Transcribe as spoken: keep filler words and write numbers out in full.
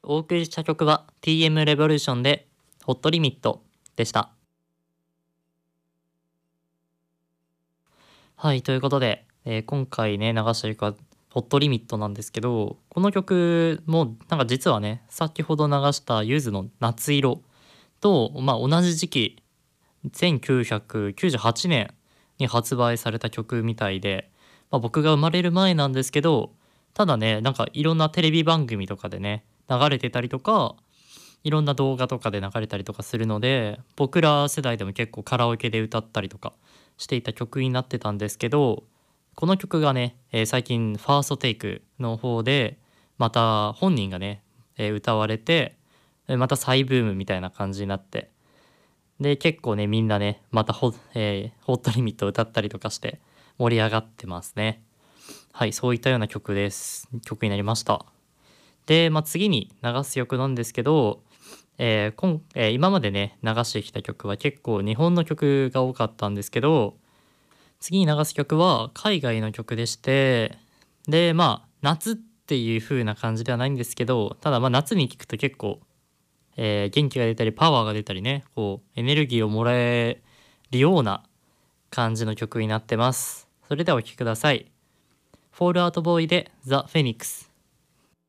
お送りした曲は ティーエム レボリューションでホットリミットでした。はい、ということで、えー今回ね、流した曲はホットリミットなんですけど、この曲もなんか実はね、先ほど流したゆずの夏色と、まあ、同じ時期、せんきゅうひゃくきゅうじゅうはちねんに発売された曲みたいで、まあ、僕が生まれる前なんですけど、ただね、なんかいろんなテレビ番組とかでね、流れてたりとか、いろんな動画とかで流れたりとかするので、僕ら世代でも結構カラオケで歌ったりとかしていた曲になってたんですけど、この曲がね、えー最近ファーストテイクの方でまた本人がね、えー歌われて、えーまた再ブームみたいな感じになって、で結構ねみんなねまたホ,、えーホットリミットを歌ったりとかして盛り上がってますね。はい、そういったような曲です曲になりました。で、まあ、次に流す曲なんですけど、えー今えー今までね流してきた曲は結構日本の曲が多かったんですけど、次に流す曲は海外の曲でして、でまあ夏っていう風な感じではないんですけど、ただまあ夏に聴くと結構、えー元気が出たりパワーが出たりね、こうエネルギーをもらえるような感じの曲になってます。それではお聴きください。フォールアウトボーイでザ・フェニックス。